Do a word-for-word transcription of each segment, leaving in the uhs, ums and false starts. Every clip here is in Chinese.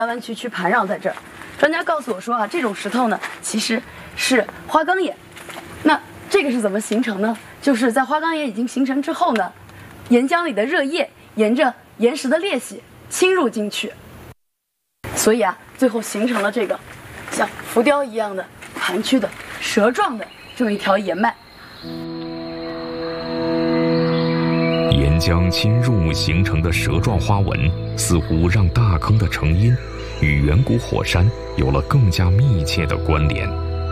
弯曲曲盘绕在这儿。专家告诉我说啊，这种石头呢其实是花岗岩。那这个是怎么形成呢？就是在花岗岩已经形成之后呢，岩浆里的热液沿着岩石的裂隙侵入进去，所以啊，最后形成了这个像浮雕一样的盘曲的蛇状的这么一条岩脉。 岩浆侵入形成的蛇状花纹，似乎让大坑的成因与远古火山有了更加密切的关联。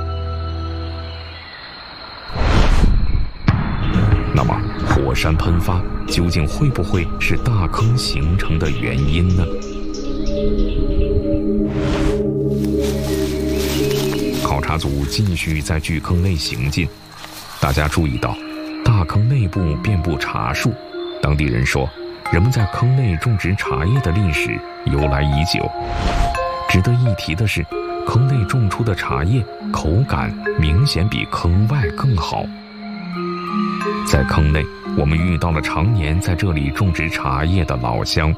那么，火山喷发究竟会不会是大坑形成的原因呢？考察组继续在巨坑内行进，大家注意到，大坑内部遍布茶树。当地人说，人们在坑内种植茶叶的历史由来已久。值得一提的是，坑内种出的茶叶口感明显比坑外更好。在坑内，我们遇到了常年在这里种植茶叶的老乡。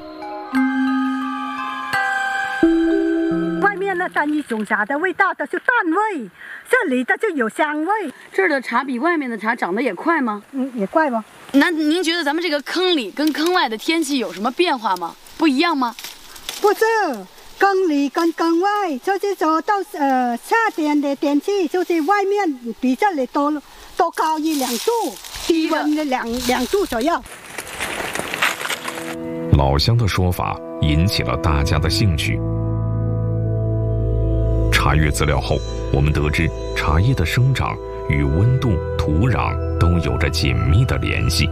外面的单一种茶的味道都是淡味，这里的就有香味。 这儿的茶比外面的茶长得也快吗？ 嗯，也快吧。 那您觉得咱们这个坑里跟坑外的天气有什么变化吗？不一样吗？ 不是，坑里跟坑外就是说到呃夏天的天气，就是外面比这里多多高一两度，低温的两两度左右。 老乡的说法引起了大家的兴趣。查阅资料后，我们得知茶叶的生长与温度、土壤都有着紧密的联系。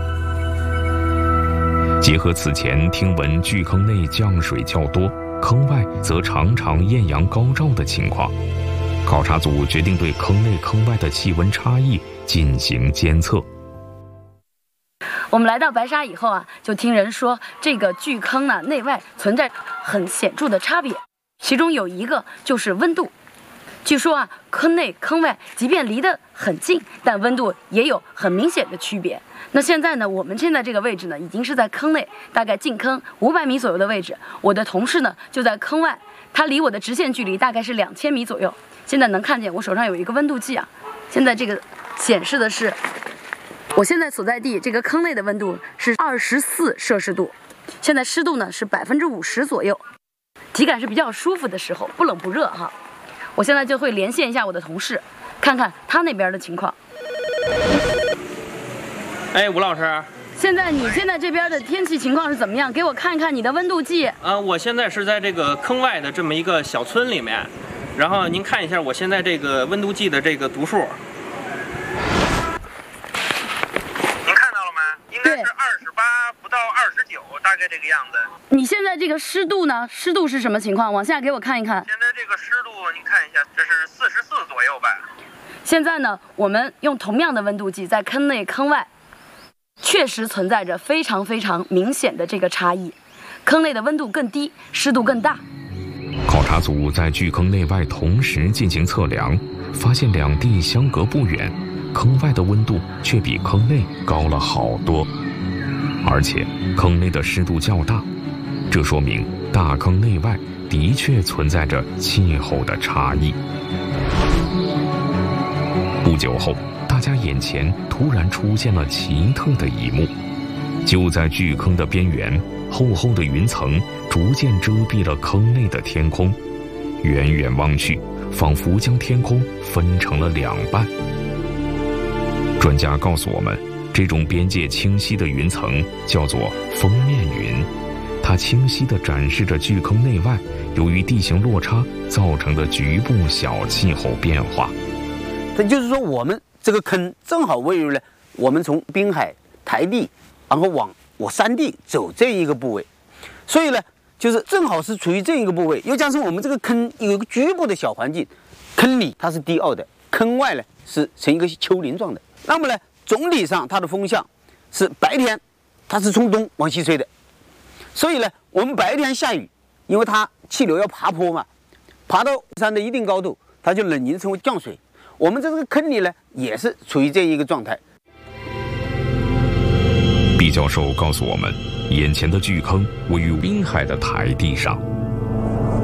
结合此前听闻巨坑内降水较多，坑外则常常艳阳高照的情况，考察组决定对坑内坑外的气温差异进行监测。 我们来到白沙以后啊，就听人说这个巨坑呢内外存在很显著的差别，其中有一个就是温度。据说啊，坑内坑外即便离得很近，但温度也有很明显的区别。那现在呢，我们现在这个位置呢，已经是在坑内，大概进坑五百米左右的位置。我的同事呢就在坑外，他离我的直线距离大概是两千米左右。现在能看见我手上有一个温度计啊，现在这个显示的是我现在所在地这个坑内的温度是二十四摄氏度，现在湿度呢是百分之五十左右，体感是比较舒服的时候，不冷不热哈。我现在就会连线一下我的同事，看看他那边的情况。 哎，吴老师， 现在你现在这边的天气情况是怎么样？给我看一看你的温度计。 啊，我现在是在这个坑外的这么一个小村里面，然后您看一下我现在这个温度计的这个读数。 您看到了吗？应该是二十八不到二十九，大概这个样子。 你现在这个湿度呢？湿度是什么情况？往下给我看一看。 现在这个湿度您看一下，这是四十四左右吧。 现在呢，我们用同样的温度计在坑内坑外，确实存在着非常非常明显的这个差异。坑内的温度更低，湿度更大。 考察组在巨坑内外同时进行测量，发现两地相隔不远，坑外的温度却比坑内高了好多，而且坑内的湿度较大，这说明大坑内外的确存在着气候的差异。不久后，大家眼前突然出现了奇特的一幕，就在巨坑的边缘，厚厚的云层逐渐遮蔽了坑内的天空，远远望去，仿佛将天空分成了两半。专家告诉我们，这种边界清晰的云层叫做封面云，它清晰地展示着巨坑内外由于地形落差造成的局部小气候变化。 这就是说，我们这个坑正好位于了我们从滨海台地，然后往我山地走这一个部位，所以呢，就是正好是处于这一个部位，又加上我们这个坑有一个局部的小环境，坑里它是低凹的，坑外呢是呈一个丘陵状的。那么呢，总体上它的风向是白天它是从东往西吹的，所以呢，我们白天下雨，因为它气流要爬坡嘛，爬到山的一定高度，它就冷凝成为降水。我们这个坑里呢，也是处于这一个状态。 毕教授告诉我们，眼前的巨坑位于滨海的台地上，